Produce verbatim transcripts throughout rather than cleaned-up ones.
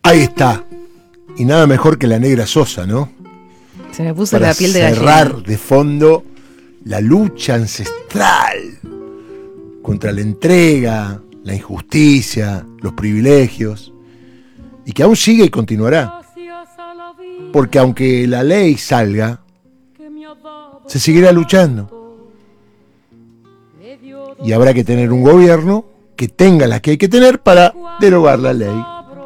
Ahí está. Y nada mejor que la Negra Sosa, ¿no? Se me puso Para la piel de gallina. cerrar de fondo la lucha ancestral contra la entrega, la injusticia, los privilegios, y que aún sigue y continuará. Porque aunque la ley salga, se seguirá luchando. Y habrá que tener un gobierno que tenga las que hay que tener para derogar la ley.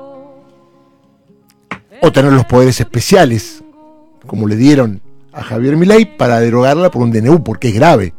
O tener los poderes especiales, como le dieron a Javier Milei, para derogarla por un D N U, porque es grave.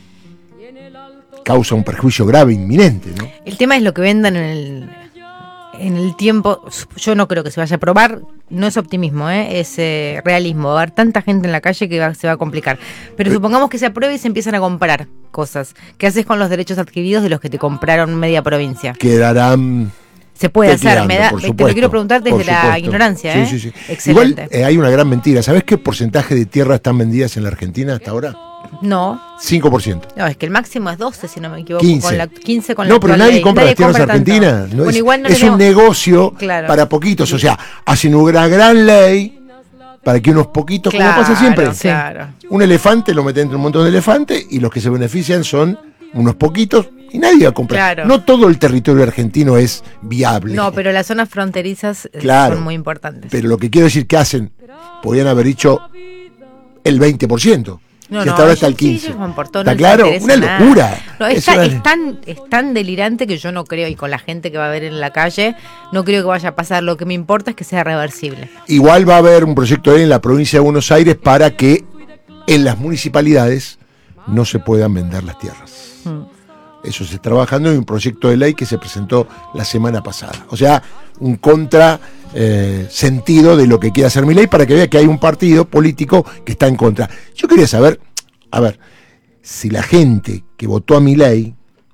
Causa un perjuicio grave, inminente, ¿no? El tema es lo que vendan en el, en el tiempo. Yo no creo que se vaya a aprobar. No es optimismo, ¿eh? Es eh, realismo. Va a haber tanta gente en la calle que va, se va a complicar. Pero supongamos que se apruebe y se empiezan a comparar cosas. ¿Qué haces con los derechos adquiridos de los que te compraron media provincia? Quedarán... Se puede hacer, me da, por te supuesto, lo quiero preguntar desde la supuesto. ignorancia, sí, ¿eh? sí, sí. Excelente. Igual eh, hay una gran mentira. ¿Sabés qué porcentaje de tierras están vendidas en la Argentina hasta ahora? No. cinco por ciento. No, es que el máximo es doce, si no me equivoco. quince. Con la, quince con no, la pero actual nadie ley. compra Nadie las tierras compra tanto. argentinas. No Bueno, es igual no es tenemos... un negocio claro. para poquitos. O sea, hacen una gran ley para que unos poquitos, claro, como pasa siempre, claro. un elefante lo meten entre un montón de elefantes y los que se benefician son unos poquitos y nadie va a comprar. Claro. No todo el territorio argentino es viable. No, pero las zonas fronterizas claro, son muy importantes. Pero lo que quiero decir que hacen, podrían haber dicho el veinte por ciento. No, y no, hasta ahora está el sí, quince. ellos van por todo, ¿Está no les claro? interesa Una nada. locura. No, es, Es tan, una- es, tan, es tan delirante que yo no creo, y con la gente que va a ver en la calle, no creo que vaya a pasar. Lo que me importa es que sea reversible. Igual va a haber un proyecto de ley en la provincia de Buenos Aires para que en las municipalidades no se puedan vender las tierras. Mm. Eso se está trabajando en un proyecto de ley que se presentó la semana pasada. O sea, un contra eh, sentido de lo que quiere hacer Milei, para que vea que hay un partido político que está en contra. Yo quería saber, a ver, si la gente que votó a Milei,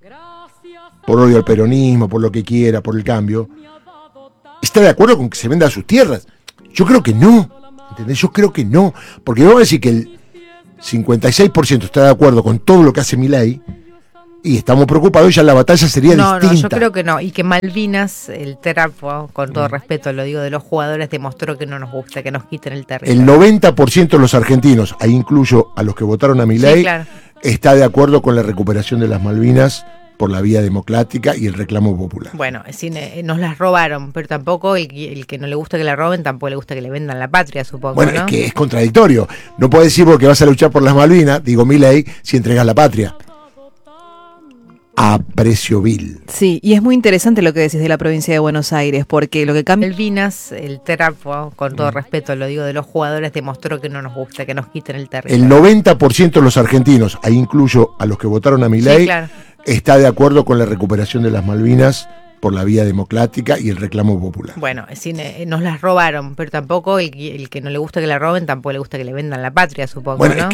por odio al peronismo, por lo que quiera, por el cambio, está de acuerdo con que se vendan sus tierras. Yo creo que no, ¿entendés? Yo creo que no, porque vamos a decir que el cincuenta y seis por ciento está de acuerdo con todo lo que hace Milei, y estamos preocupados, y ya la batalla sería No, distinta. no, yo creo que no. Y que Malvinas, el trapo, con todo respeto lo digo, de los jugadores, demostró que no nos gusta, que nos quiten el territorio. El noventa por ciento de los argentinos, ahí incluyo a los que votaron a Milei, Sí, claro. está de acuerdo con la recuperación de las Malvinas por la vía democrática y el reclamo popular. Bueno, es decir, eh, nos las robaron, pero tampoco el, el que no le gusta que la roben, tampoco le gusta que le vendan la patria, supongo, Bueno, ¿no? es que es contradictorio. No puedes decir porque vas a luchar por las Malvinas, digo Milei, si entregas la patria. A precio vil. Sí, y es muy interesante lo que decís de la provincia de Buenos Aires, porque lo que cambia... Malvinas, el trapo, con todo respeto lo digo, de los jugadores, demostró que no nos gusta, que nos quiten el territorio. El noventa por ciento de los argentinos, ahí incluyo a los que votaron a Milei, Sí, claro. está de acuerdo con la recuperación de las Malvinas por la vía democrática y el reclamo popular. Bueno, es decir, eh, nos las robaron, pero tampoco el, el que no le gusta que la roben, tampoco le gusta que le vendan la patria, supongo, Bueno, ¿no? es que